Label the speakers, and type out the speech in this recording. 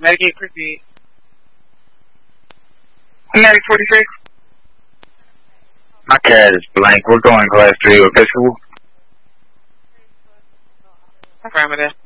Speaker 1: Medicaid, proceed.
Speaker 2: Medic 46.
Speaker 3: My CAD is blank. We're going class 3 Episcopal.
Speaker 1: Affirmative.